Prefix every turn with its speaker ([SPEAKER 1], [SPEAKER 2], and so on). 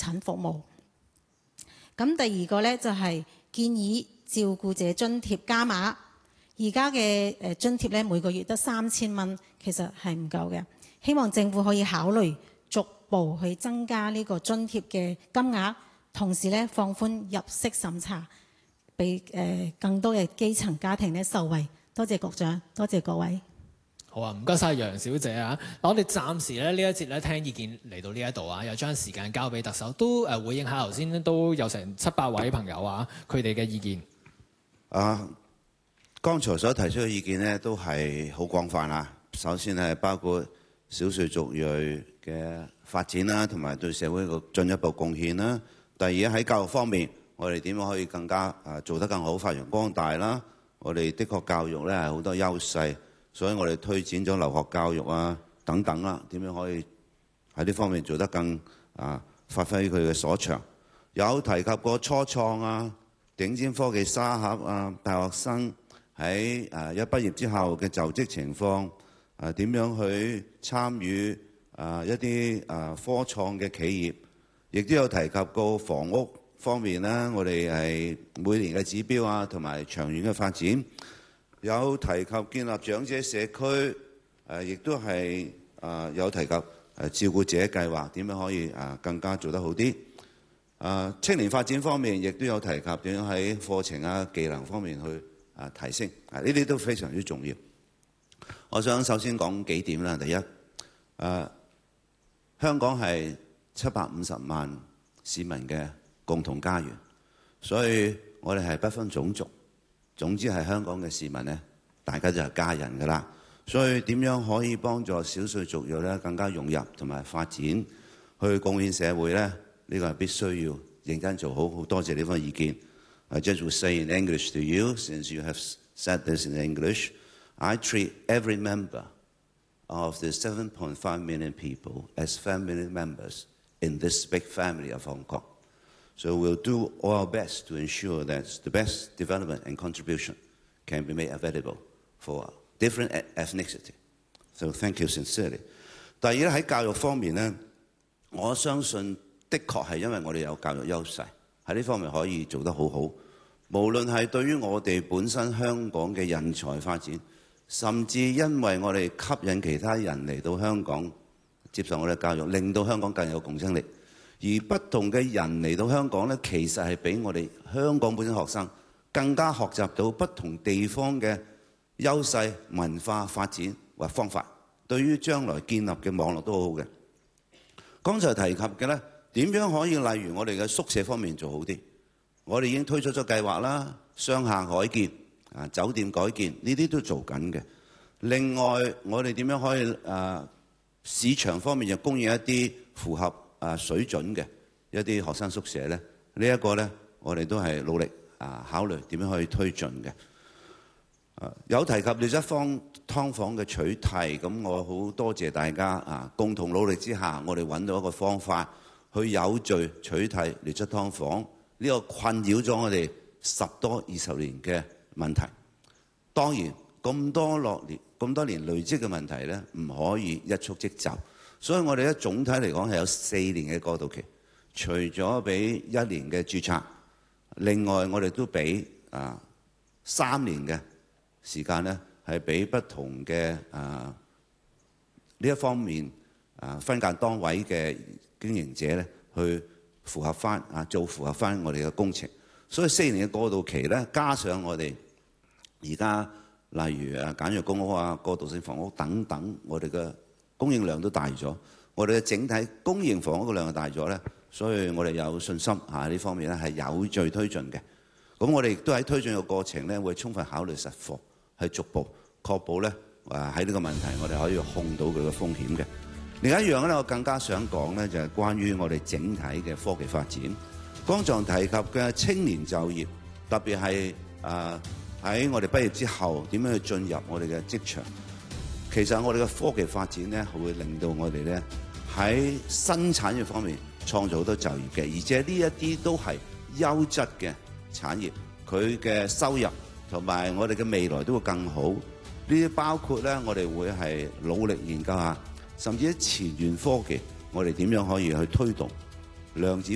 [SPEAKER 1] 診服務。咁第二個呢，就係建議照顧者津貼加碼，而家嘅津貼呢，每個月得3000蚊，其實係唔夠嘅。希望政府可以考慮逐步去增加呢個津貼嘅金額，同時呢，放寬入息審查，俾更多嘅基層家庭呢受惠。多謝局長，多謝各位。
[SPEAKER 2] 好啊，唔該晒楊小姐啊！我哋暫時咧呢一節咧聽意見嚟到呢一度啊，又將時間交俾特首，都回應下頭先都有成700位朋友啊，佢哋嘅意見。
[SPEAKER 3] 剛才所提出嘅意見呢，都係好廣泛啊。首先係包括少數族裔嘅發展啦，同埋對社會個進一步貢獻啦。第二喺教育方面，我哋點樣可以更加做得更好，發揚光大啦。我哋的確教育咧係好多優勢。所以我哋推展咗留學教育啊等等啦，點樣可以喺呢方面做得更發揮佢嘅所長？有提及過初創啊、頂尖科技沙盒啊、大學生喺一畢業之後嘅就職情況點樣去參與一啲科創嘅企業，亦都有提及過房屋方面啦，我哋係每年嘅指標啊，同埋長遠嘅發展。有提及建立長者社區，亦都係有提及照顧者計劃點樣可以更加做得好啲。青年發展方面，亦都有提及點樣喺課程啊、技能方面去提升，呢啲都非常之重要。我想首先講幾點啦。第一，香港係750萬市民嘅共同家園，所以我哋係不分種族。總之係香港嘅市民呢，大家就係家人㗎啦。所以點樣可以幫助少數族裔呢更加融入同埋發展，去貢獻社會呢？呢個係必須要認真做好。好多謝呢份意見。I just will say in English to you, since you have said this in English, I treat every member of the 7.5 million people as family members in this big family of Hong Kong. So we'll do our best to ensure that the best development and contribution can be made available for different ethnicity. So thank you sincerely. 第二咧，喺教育方面呢，我相信的確係因為我哋有教育優勢，喺呢方面可以做得好好。無論係對於我哋本身香港嘅人才發展，甚至因為我哋吸引其他人嚟到香港接受我哋教育，令到香港更有競爭力。而不同嘅人嚟到香港呢，其實係比我哋香港本身學生更加學習到不同地方嘅優勢、文化發展或方法，對於將來建立嘅網絡都好好嘅。剛才提及嘅呢，點樣可以例如我哋嘅宿舍方面做好啲？我哋已經推出咗計劃啦，商廈改建、酒店改建呢啲都做緊嘅。另外，我哋點樣可以市場方面就供應一啲符合水準嘅一啲學生宿舍呢？呢一個呢，我哋都係努力考慮點樣可以推進嘅。有提及劣質劏房嘅取締，咁我好多謝大家共同努力之下，我哋揾到一個方法去有序取締劣質劏房呢個困擾咗我哋10多20年嘅問題。當然咁多年累積嘅問題呢，唔可以一觸即就。所以我哋總體嚟講係有4年嘅過渡期，除咗俾1年嘅註冊，另外我哋都俾3年嘅時間呢，係俾不同嘅呢一方面分間單位嘅經營者呢，去符合翻做符合翻我哋嘅工程。所以4年嘅過渡期呢，加上我哋而家例如簡約公屋過渡性房屋等等，我哋嘅供應量都大咗，我哋嘅整體公營房屋嘅量大咗呢，所以我哋有信心呢方面呢係有序推進嘅。咁我哋亦都喺推進嘅過程呢，會充分考慮實況，係逐步確保呢喺呢個問題我哋可以控到佢嘅風險嘅。另一樣呢，我更加想講呢，就係關於我哋整體嘅科技發展。剛才提及嘅青年就業，特別係喺我哋畢業之後點樣去進入我哋嘅職場。其實我哋嘅科技發展呢，會令到我哋呢喺新產業方面創造好多就業嘅，而且呢一啲都係優質嘅產業，佢嘅收入同埋我哋嘅未來都會更好。呢啲包括呢，我哋會係努力研究下，甚至喺前沿科技，我哋點樣可以去推動量子